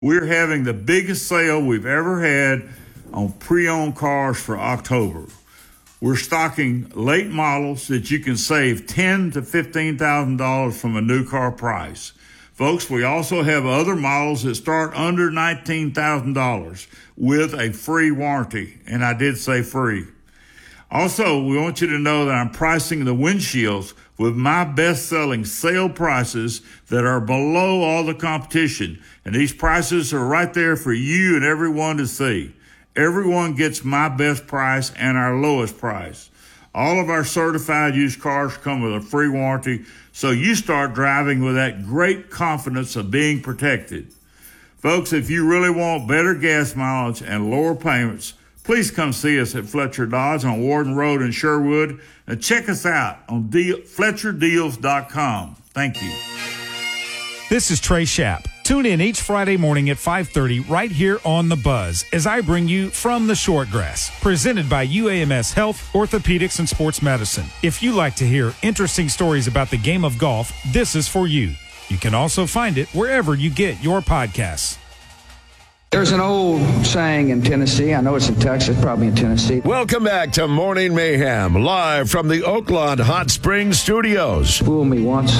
We're having the biggest sale we've ever had on pre-owned cars for October. We're stocking late models that you can save $10,000 to $15,000 from a new car price. Folks, we also have other models that start under $19,000 with a free warranty, and I did say free. Also, we want you to know that I'm pricing the windshields with my best-selling sale prices that are below all the competition. And these prices are right there for you and everyone to see. Everyone gets my best price and our lowest price. All of our certified used cars come with a free warranty, so you start driving with that great confidence of being protected. Folks, if you really want better gas mileage and lower payments, please come see us at Fletcher Dodge on Warden Road in Sherwood, and check us out on FletcherDeals.com. Thank you. This is Trey Schapp. Tune in each Friday morning at 5:30 right here on The Buzz as I bring you From the Shortgrass, presented by UAMS Health, Orthopedics, and Sports Medicine. If you like to hear interesting stories about the game of golf, this is for you. You can also find it wherever you get your podcasts. There's an old saying in Tennessee. I know it's in Texas, probably in Tennessee. Welcome back to Morning Mayhem, live from the Oakland Hot Springs studios. Fool me once.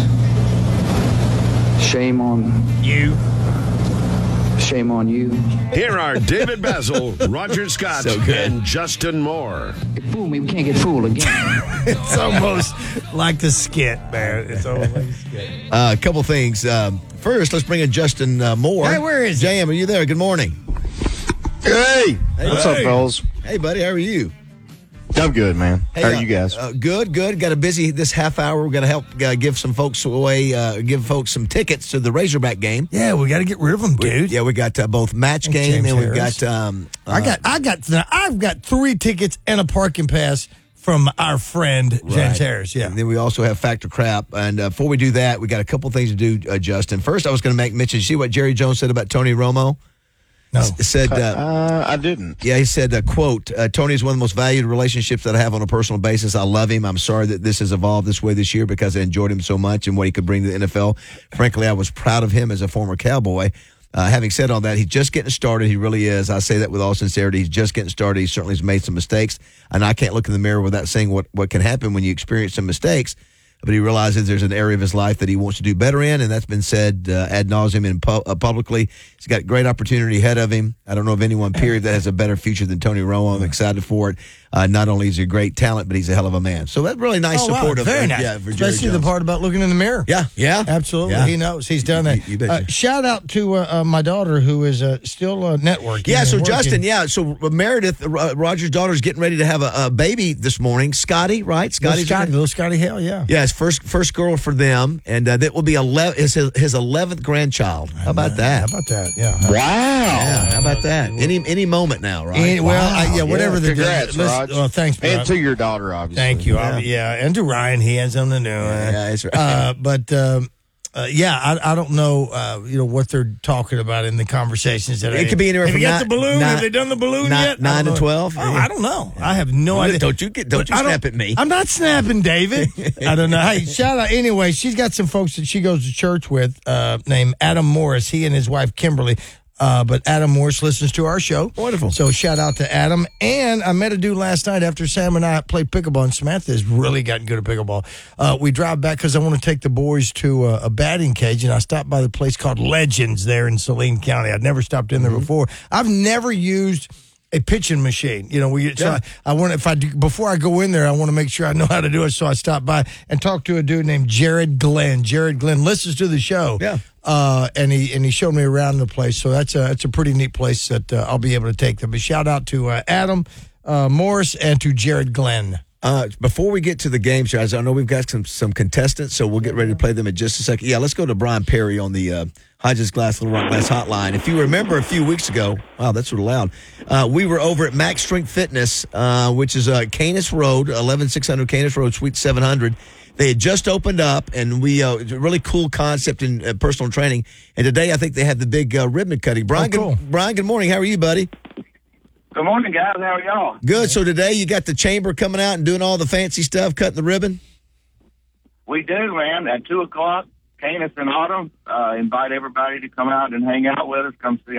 Shame on you. Shame on you. Here are David Basil, Roger Scott, and Justin Moore. You fool me, we can't get fooled again. It's almost like the skit, man. It's almost like a skit. A couple things. First, let's bring in Justin Moore. Hey, where is he? JM, are you there? Good morning. Hey. What's up, fellas? Hey, buddy. How are you? I'm good, man. Hey, How are you guys? Good. Got a busy this half hour. We're going to help give some folks away, give folks some tickets to the Razorback game. Yeah, we got to get rid of them, dude. We got both match game James and we've Harris. got. I've got 3 tickets and a parking pass from our friend James Harris. Yeah. And then we also have Factor Crap. And before we do that, we got a couple things to do, Justin. First, I was going to make mention. See what Jerry Jones said about Tony Romo? No. Said, I didn't. Yeah, he said, quote, Tony is one of the most valued relationships that I have on a personal basis. I love him. I'm sorry that this has evolved this way this year because I enjoyed him so much and what he could bring to the NFL. Frankly, I was proud of him as a former Cowboy. Having said all that, he's just getting started. He really is. I say that with all sincerity. He's just getting started. He certainly has made some mistakes. And I can't look in the mirror without saying what can happen when you experience some mistakes. But he realizes there's an area of his life that he wants to do better in, and that's been said ad nauseum publicly. He's got great opportunity ahead of him. I don't know of anyone, period, that has a better future than Tony Romo. I'm excited for it. Not only is he a great talent, but he's a hell of a man. So that's really nice support. Wow, very nice. Yeah, for Jerry Especially Jones. the part about looking in the mirror. Yeah. Absolutely. Yeah. He knows. He's done that. You betcha. Shout out to my daughter who is still networking. Yeah, so and working. Justin, so Meredith, Roger's daughter, is getting ready to have a baby this morning. Scotty, right? Little Scotty Hale, yeah. Yeah, his first girl for them, and that will be his 11th grandchild. How about that? Yeah. Wow. Yeah, how about that? Any moment now, right? Whatever the Congrats, Raj. thanks, bro. And to your daughter, obviously. Thank you. And to Ryan, he has something to do. Yeah, that's right. I don't know, what they're talking about in the conversations. That It could be anywhere have from you got the balloon? Have they done the balloon yet? 9 to 12. Oh, I don't know. I have no idea. Don't you snap at me? I'm not snapping, David. I don't know. Hey, shout out. Anyway, she's got some folks that she goes to church with named Adam Morris. He and his wife, Kimberly. But Adam Morris listens to our show. Wonderful. So shout out to Adam. And I met a dude last night after Sam and I played pickleball, and Samantha has really gotten good at pickleball. We drive back because I want to take the boys to a batting cage, and I stopped by the place called Legends there in Saline County. I'd never stopped in there before. I've never used a pitching machine. So I want before I go in there, I want to make sure I know how to do it. So I stopped by and talked to a dude named Jared Glenn. Jared Glenn listens to the show. Yeah. And he showed me around the place. So that's a pretty neat place that I'll be able to take them. But shout out to Adam Morris and to Jared Glenn. Before we get to the game, guys, I know we've got some contestants, so we'll get ready to play them in just a second. Yeah, let's go to Brian Perry on the Hodges Glass Little Rock Glass hotline. If you remember a few weeks ago, wow, that's sort of loud. We were over at Max Strength Fitness, which is Canis Road, 11600 Canis Road, Suite 700. They had just opened up, and it's a really cool concept in personal training. And today, I think they had the big ribbon cutting. Brian, cool. Brian, good morning. How are you, buddy? Good morning, guys. How are y'all? Good. So today, you got the chamber coming out and doing all the fancy stuff, cutting the ribbon? We do, man. At 2 o'clock, Canis in Autumn. Invite everybody to come out and hang out with us. Come see